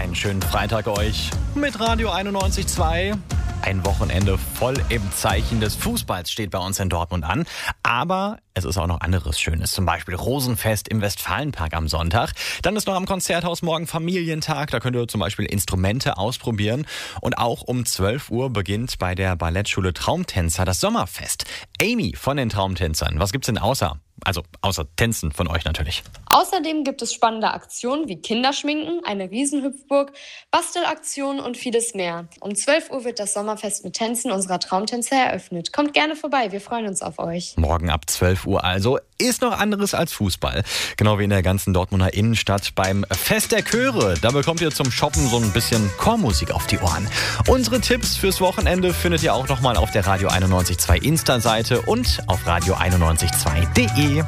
Einen schönen Freitag euch mit Radio 91.2. Ein Wochenende voll im Zeichen des Fußballs steht bei uns in Dortmund an. Aber es ist auch noch anderes Schönes. Zum Beispiel Rosenfest im Westfalenpark am Sonntag. Dann ist noch am Konzerthaus morgen Familientag. Da könnt ihr zum Beispiel Instrumente ausprobieren. Und auch um 12 Uhr beginnt bei der Ballettschule Traumtänzer das Sommerfest. Amy von den Traumtänzern, was gibt's denn außer Tänzen von euch natürlich? Außerdem gibt es spannende Aktionen wie Kinderschminken, eine Riesenhüpfburg, Bastelaktionen und vieles mehr. Um 12 Uhr wird das Sommerfest mit Tänzen unserer Traumtänzer eröffnet. Kommt gerne vorbei, wir freuen uns auf euch. Morgen ab 12 Uhr also. Ist noch anderes als Fußball. Genau wie in der ganzen Dortmunder Innenstadt beim Fest der Chöre. Da bekommt ihr zum Shoppen so ein bisschen Chormusik auf die Ohren. Unsere Tipps fürs Wochenende findet ihr auch nochmal auf der Radio 91.2 Insta-Seite und auf radio912.de.